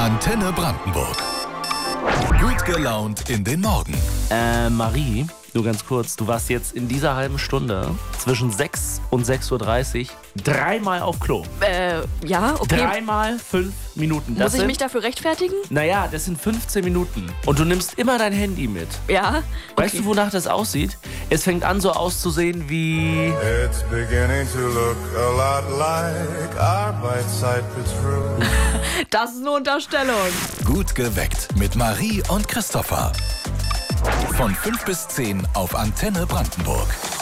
Antenne Brandenburg. Gut gelaunt in den Morgen. Marie, nur ganz kurz, du warst jetzt in dieser halben Stunde zwischen 6 und 6:30 Uhr dreimal auf Klo. Ja, okay. Dreimal 5 Minuten. Muss ich mich dafür rechtfertigen? Naja, das sind 15 Minuten. Und du nimmst immer dein Handy mit. Ja. Weißt du, wonach das aussieht? Es fängt an so auszusehen wie... It's beginning to look a lot like our bite-side Patrol. Das ist eine Unterstellung. Gut geweckt mit Marie und Christopher. Von 5 bis 10 auf Antenne Brandenburg.